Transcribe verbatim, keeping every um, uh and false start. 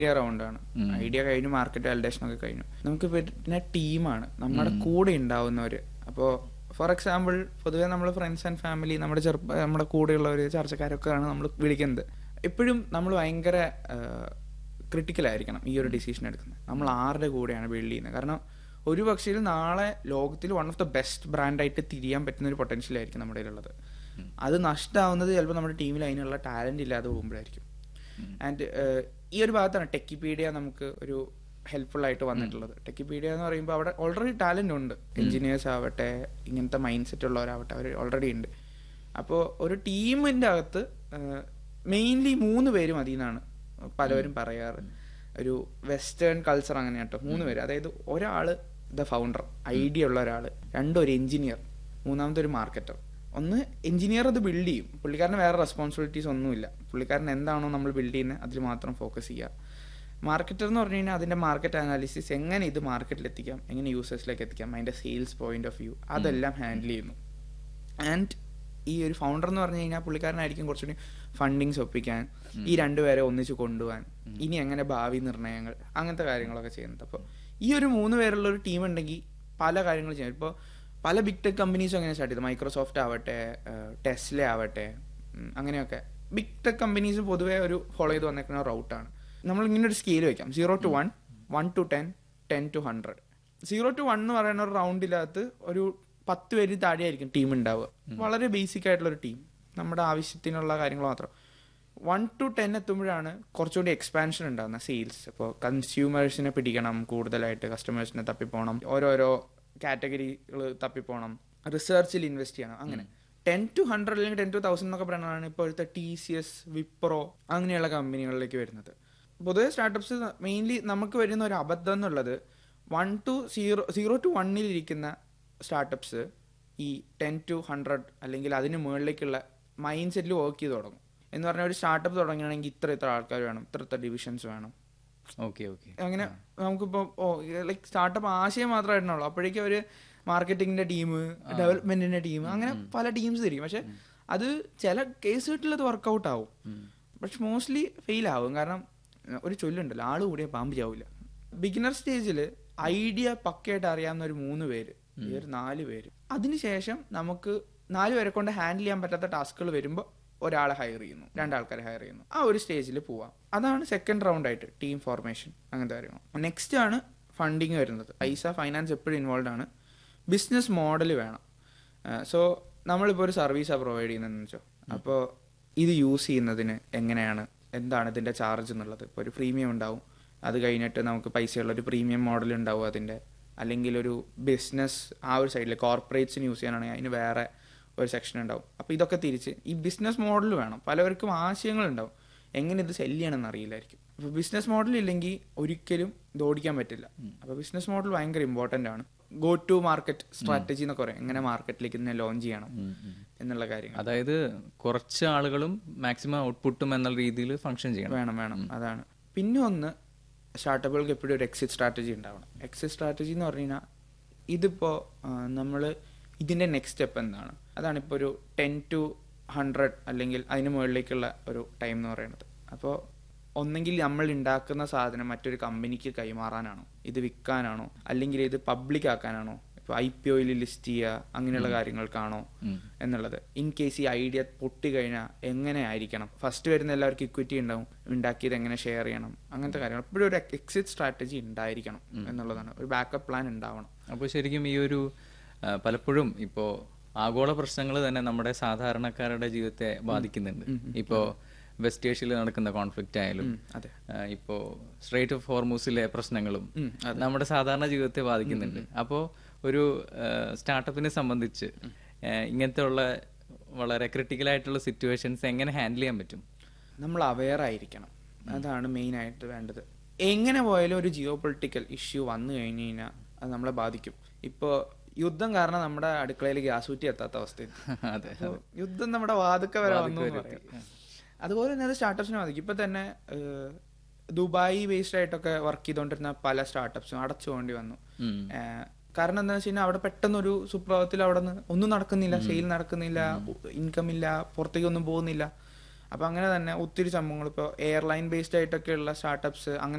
റൗണ്ടാണ്. Idea കഴിഞ്ഞു, market validation ഒക്കെ കഴിഞ്ഞു. നമുക്ക് പിന്നെ ടീമാണ്, നമ്മുടെ കൂടെ ഉണ്ടാവുന്നവർ. അപ്പോൾ ഫോർ എക്സാമ്പിൾ പൊതുവേ നമ്മൾ ഫ്രണ്ട്സ് ആൻഡ് ഫാമിലി, നമ്മുടെ ചെറുപ്പ നമ്മുടെ കൂടെയുള്ളവർ, ചർച്ചക്കാരൊക്കെയാണ് നമ്മൾ വിളിക്കുന്നത്. എപ്പോഴും നമ്മൾ ഭയങ്കര ക്രിട്ടിക്കലായിരിക്കണം ഈ ഒരു ഡിസിഷൻ എടുക്കുന്നത്. നമ്മൾ ആരുടെ കൂടെയാണ് ബിൽഡ് ചെയ്യുന്നത്? കാരണം ഒരു പക്ഷേ നാളെ ലോകത്തിൽ വൺ ഓഫ് ദ ബെസ്റ്റ് ബ്രാൻഡായിട്ട് തിരിയാൻ പറ്റുന്ന ഒരു പൊട്ടൻഷ്യലായിരിക്കും നമ്മുടെ കയ്യിലുള്ളത്. അത് നഷ്ടമാവുന്നത് ചിലപ്പോൾ നമ്മുടെ ടീമിൽ അതിനുള്ള ടാലൻറ്റ് ഇല്ലാതെ പോകുമ്പോഴായിരിക്കും. ആൻഡ് ഈ ഒരു ഭാഗത്താണ് ടെക്കിപീഡിയ നമുക്ക് ഒരു ഹെൽപ്ഫുൾ ആയിട്ട് വന്നിട്ടുള്ളത്. ടെക്കിപീഡിയ എന്ന് പറയുമ്പോൾ അവിടെ ഓൾറെഡി ടാലൻ്റ് ഉണ്ട്. എൻജിനീയേഴ്സ് ആവട്ടെ, ഇങ്ങനത്തെ മൈൻഡ് സെറ്റ് ഉള്ളവരാവട്ടെ, അവർ ഓൾറെഡി ഉണ്ട്. അപ്പോൾ ഒരു ടീമിൻ്റെ അകത്ത് മെയിൻലി മൂന്ന് പേര് മതി എന്നാണ് പലവരും പറയാറ്. ഒരു വെസ്റ്റേൺ കൾച്ചർ അങ്ങനെ കേട്ടോ, മൂന്ന് പേര്. അതായത് ഒരാൾ ദ ഫൗണ്ടർ, ഐഡിയ ഉള്ള ഒരാൾ, രണ്ടൊരു എഞ്ചിനീയർ, മൂന്നാമത്തെ ഒരു മാർക്കറ്റർ. ഒന്ന് എഞ്ചിനീയർ അത് ബിൽഡ് ചെയ്യും, പുള്ളിക്കാരന് വേറെ റെസ്പോൺസിബിലിറ്റീസ് ഒന്നുമില്ല, പുള്ളിക്കാരൻ എന്താണോ നമ്മൾ ബിൽഡ് ചെയ്യുന്നത് അതിൽ മാത്രം ഫോക്കസ് ചെയ്യുക. മാർക്കറ്റർ എന്ന് പറഞ്ഞു കഴിഞ്ഞാൽ അതിൻ്റെ മാർക്കറ്റ് അനാലിസിസ്, എങ്ങനെ ഇത് മാർക്കറ്റിൽ എത്തിക്കാം, എങ്ങനെ യൂസേഴ്സിലേക്ക് എത്തിക്കാം, അതിൻ്റെ സെയിൽസ് പോയിന്റ് ഓഫ് വ്യൂ അതെല്ലാം ഹാൻഡിൽ ചെയ്യുന്നു. ആൻഡ് ഈ ഒരു ഫൗണ്ടർ എന്ന് പറഞ്ഞു കഴിഞ്ഞാൽ പുള്ളിക്കാരനായിരിക്കും കുറച്ചുകൂടി ഫണ്ടിങ്സ് ഒപ്പിക്കാൻ, ഈ രണ്ടുപേരെ ഒന്നിച്ച് കൊണ്ടുപോകാൻ, ഇനി എങ്ങനെ ഭാവി നിർണ്ണയങ്ങൾ, അങ്ങനത്തെ കാര്യങ്ങളൊക്കെ ചെയ്യുന്നത്. അപ്പോൾ ഈ ഒരു മൂന്ന് പേരുള്ള ഒരു ടീം ഉണ്ടെങ്കിൽ പല കാര്യങ്ങളും ചെയ്യാം. ഇപ്പോൾ പല ബിഗ് ടെക് കമ്പനീസും അങ്ങനെ സ്റ്റാർട്ട് ചെയ്തു. മൈക്രോസോഫ്റ്റ് ആവട്ടെ, ടെസ്ല ആവട്ടെ, അങ്ങനെയൊക്കെ ബിഗ് ടെക് കമ്പനീസ് പൊതുവേ ഒരു ഫോളോ ചെയ്ത് വന്നേക്കുന്ന റൗട്ടാണ്. നമ്മൾ ഇങ്ങനെ ഒരു സ്കെയിൽ വയ്ക്കാം, zero to one, one two ten, ten two hundred. Zero to one എന്ന് പറയുന്ന ഒരു റൗണ്ടിനകത്ത് ഒരു പത്ത് പേര് താഴെയായിരിക്കും ടീം ഉണ്ടാവുക. വളരെ ബേസിക് ആയിട്ടുള്ളൊരു ടീം, നമ്മുടെ ആവശ്യത്തിനുള്ള കാര്യങ്ങൾ മാത്രം. വൺ ടു ടെൻ എത്തുമ്പോഴാണ് കുറച്ചുകൂടി എക്സ്പാൻഷൻ ഉണ്ടാകുന്നത്, സെയിൽസ്. ഇപ്പോൾ കൺസ്യൂമേഴ്സിനെ പിടിക്കണം, കൂടുതലായിട്ട് കസ്റ്റമേഴ്സിനെ തപ്പിപ്പോണം, ഓരോരോ കാറ്റഗറികൾ തപ്പിപ്പോണം, റിസർച്ചിൽ ഇൻവെസ്റ്റ് ചെയ്യണം. അങ്ങനെ ടെൻ ടു ഹൺഡ്രഡ് അല്ലെങ്കിൽ ടെൻ ടു തൗസൻഡ് എന്നൊക്കെ പറയുന്നതാണ് ഇപ്പോഴത്തെ ടി സി എസ്, വിപ്രോ അങ്ങനെയുള്ള കമ്പനികളിലേക്ക് വരുന്നത്. പൊതുവെ സ്റ്റാർട്ടപ്സ് മെയിൻലി നമുക്ക് വരുന്ന ഒരു അബദ്ധം എന്നുള്ളത്, one two zero zero to വണ്ണിലിരിക്കുന്ന startups ഈ ടെൻ ടു ഹൺഡ്രഡ് അല്ലെങ്കിൽ അതിന് മുകളിലേക്കുള്ള മൈൻഡ് സെറ്റിൽ വർക്ക് ചെയ്ത് തുടങ്ങും. എന്ന് പറഞ്ഞാൽ ഒരു സ്റ്റാർട്ടപ്പ് തുടങ്ങുകയാണെങ്കിൽ ഇത്ര ഇത്ര ആൾക്കാർ വേണം, ഇത്ര ഇത്ര ഡിവിഷൻസ് വേണം. ഓക്കെ ഓക്കെ അങ്ങനെ നമുക്കിപ്പോൾ ഓ ലൈക്ക് സ്റ്റാർട്ടപ്പ് ആശയം മാത്രമായിട്ടുള്ളൂ. അപ്പോഴേക്കും അവർ മാർക്കറ്റിങ്ങിൻ്റെ ടീം, ഡെവലപ്മെൻറ്റിൻ്റെ ടീം, അങ്ങനെ പല ടീംസ് തിരിക്കും. പക്ഷെ അത് ചില കേസുകളിൽ അത് വർക്കൗട്ട് ആവും, പക്ഷെ മോസ്റ്റ്ലി ഫെയിൽ ആവും. കാരണം ഒരു ചൊല്ലുണ്ടല്ലോ, ആൾ കൂടിയ പാമ്പ് ചാവില്ല. ബിഗിനർ സ്റ്റേജിൽ ഐഡിയ പക്കയായിട്ട് അറിയാവുന്ന ഒരു മൂന്ന് പേര്, ഈ ഒരു നാല് പേര്, അതിനുശേഷം നമുക്ക് നാല് പേരെ കൊണ്ട് ഹാൻഡിൽ ചെയ്യാൻ പറ്റാത്ത ടാസ്കുകൾ വരുമ്പോൾ ഒരാളെ ഹയർ ചെയ്യുന്നു, രണ്ടാൾക്കാരെ ഹയർ ചെയ്യുന്നു. ആ ഒരു സ്റ്റേജിൽ പോവാം. അതാണ് സെക്കൻഡ് റൗണ്ട് ആയിട്ട് ടീം ഫോർമേഷൻ, അങ്ങനത്തെ കാര്യങ്ങൾ. നെക്സ്റ്റ് ആണ് ഫണ്ടിങ് വരുന്നത്. പൈസ, ഫൈനാൻസ് എപ്പോഴും ഇൻവോൾവ് ആണ്. ബിസിനസ് മോഡൽ വേണം. സോ നമ്മളിപ്പോൾ ഒരു സർവീസാണ് പ്രൊവൈഡ് ചെയ്യുന്നതെന്ന് വെച്ചോ, അപ്പോൾ ഇത് യൂസ് ചെയ്യുന്നതിന് എങ്ങനെയാണ്, എന്താണ് ഇതിൻ്റെ ചാർജ് എന്നുള്ളത്. ഇപ്പോൾ ഒരു പ്രീമിയം ഉണ്ടാവും, അത് കഴിഞ്ഞിട്ട് നമുക്ക് പൈസയുള്ള ഒരു പ്രീമിയം മോഡൽ ഉണ്ടാവും അതിൻ്റെ, അല്ലെങ്കിൽ ഒരു ബിസിനസ് ആ ഒരു സൈഡിൽ കോർപ്പറേറ്റ്സിന് യൂസ് ചെയ്യാനാണെങ്കിൽ അതിന് വേറെ ഒരു സെക്ഷൻ ഉണ്ടാവും. അപ്പോൾ ഇതൊക്കെ തിരിച്ച് ഈ ബിസിനസ് മോഡൽ വേണം. പലവർക്കും ആശയങ്ങളുണ്ടാവും, എങ്ങനെ ഇത് സെല് ചെയ്യണമെന്ന് അറിയില്ലായിരിക്കും. അപ്പോൾ ബിസിനസ് മോഡൽ ഇല്ലെങ്കിൽ ഒരിക്കലും ഇത് ഓടിക്കാൻ പറ്റില്ല. അപ്പോൾ ബിസിനസ് മോഡൽ ഭയങ്കര ഇമ്പോർട്ടൻ്റ് ആണ്. ഗോ ടു മാർക്കറ്റ് സ്ട്രാറ്റജി എന്നൊക്കെ പറയും, എങ്ങനെ മാർക്കറ്റിലേക്ക് തന്നെ ലോഞ്ച് ചെയ്യണം എന്നുള്ള കാര്യങ്ങൾ. അതായത് കുറച്ച് ആളുകളും മാക്സിമം ഔട്ട്പുട്ടും എന്നുള്ള രീതിയിൽ ഫംഗ്ഷൻ ചെയ്യണം. വേണം വേണം അതാണ്. പിന്നെ ഒന്ന്, സ്റ്റാർട്ടപ്പുകൾക്ക് എപ്പോഴും ഒരു എക്സിറ്റ് സ്ട്രാറ്റജി ഉണ്ടാവണം. എക്സിറ്റ് സ്ട്രാറ്റജി എന്ന് പറഞ്ഞു കഴിഞ്ഞാൽ ഇതിപ്പോൾ നമ്മൾ ഇതിൻ്റെ നെക്സ്റ്റ് സ്റ്റെപ്പ് എന്താണ്, അതാണ് ഇപ്പോൾ ഒരു ടെൻ ടു ഹൺഡ്രഡ് അല്ലെങ്കിൽ അതിന് മുകളിലേക്കുള്ള ഒരു ടൈം എന്ന് പറയുന്നത്. അപ്പോൾ ഒന്നെങ്കിൽ നമ്മൾ ഉണ്ടാക്കുന്ന സാധനം മറ്റൊരു കമ്പനിക്ക് കൈമാറാനാണോ, ഇത് വിൽക്കാനാണോ, അല്ലെങ്കിൽ ഇത് പബ്ലിക് ആക്കാനാണോ, ഇപ്പോൾ ഐ പി ഒയിൽ ലിസ്റ്റ് ചെയ്യുക, അങ്ങനെയുള്ള കാര്യങ്ങൾക്കാണോ എന്നുള്ളത്. ഇൻ കേസ് ഈ ഐഡിയ പൊട്ടിക്കഴിഞ്ഞാൽ എങ്ങനെ ആയിരിക്കണം, ഫസ്റ്റ് വരുന്ന എല്ലാവർക്കും ഇക്വിറ്റി ഉണ്ടാവും, ഉണ്ടാക്കിയത് എങ്ങനെ ഷെയർ ചെയ്യണം, അങ്ങനത്തെ കാര്യങ്ങൾ. എപ്പോഴും ഒരു എക്സിറ്റ് സ്ട്രാറ്റജി ഉണ്ടായിരിക്കണം എന്നുള്ളതാണ്, ഒരു ബാക്കപ്പ് പ്ലാൻ ഉണ്ടാവണം. അപ്പോൾ ശരിക്കും ഈ ഒരു പലപ്പോഴും ഇപ്പോൾ ആഗോള പ്രശ്നങ്ങൾ തന്നെ നമ്മുടെ സാധാരണക്കാരുടെ ജീവിതത്തെ ബാധിക്കുന്നുണ്ട്. ഇപ്പോൾ വെസ്റ്റ് ഏഷ്യയിൽ നടക്കുന്ന കോൺഫ്ലിക്റ്റ് ആയാലും, ഇപ്പോൾ സ്ട്രേറ്റ് ഓഫ് ഹോർമൂസിലെ പ്രശ്നങ്ങളും നമ്മുടെ സാധാരണ ജീവിതത്തെ ബാധിക്കുന്നുണ്ട്. അപ്പോൾ ഒരു സ്റ്റാർട്ടപ്പിനെ സംബന്ധിച്ച് ഇങ്ങനത്തെ ഉള്ള വളരെ ക്രിട്ടിക്കലായിട്ടുള്ള സിറ്റുവേഷൻസ് എങ്ങനെ ഹാൻഡിൽ ചെയ്യാൻ പറ്റും? നമ്മൾ അവെയർ ആയിരിക്കണം, അതാണ് മെയിനായിട്ട് വേണ്ടത്. എങ്ങനെ പോയാലും ഒരു ജിയോ പൊളിറ്റിക്കൽ ഇഷ്യൂ വന്നു കഴിഞ്ഞ് കഴിഞ്ഞാൽ അത് നമ്മളെ ബാധിക്കും. ഇപ്പോൾ യുദ്ധം കാരണം നമ്മുടെ അടുക്കളയിൽ ഗ്യാസ് കുറ്റി എത്താത്ത അവസ്ഥയിൽ യുദ്ധം നമ്മുടെ വാതുക്ക വരെ വന്നു എന്ന് പറയാം. അതുപോലെ തന്നെ അത് സ്റ്റാർട്ടപ്സിനെ ബാധിക്കും. ഇപ്പം തന്നെ ദുബായ് ബേസ്ഡ് ആയിട്ടൊക്കെ വർക്ക് ചെയ്തുകൊണ്ടിരുന്ന പല സ്റ്റാർട്ടപ്സും അടച്ചു പോകേണ്ടി വന്നു. കാരണം എന്താണെന്ന് വെച്ച് കഴിഞ്ഞാൽ അവിടെ പെട്ടെന്നൊരു സുപ്രഭാതത്തിൽ അവിടെ നിന്ന് ഒന്നും നടക്കുന്നില്ല, സെയിൽ നടക്കുന്നില്ല, ഇൻകം ഇല്ല, പുറത്തേക്കൊന്നും പോകുന്നില്ല. അപ്പോൾ അങ്ങനെ തന്നെ ഒത്തിരി സംഭവങ്ങൾ ഇപ്പോൾ എയർലൈൻ ബേസ്ഡ് ആയിട്ടൊക്കെയുള്ള സ്റ്റാർട്ടപ്സ് അങ്ങനെ